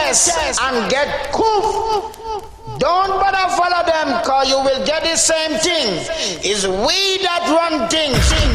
test and get coup. Don't bother follow them, cause you will get the same thing. It's we that run things.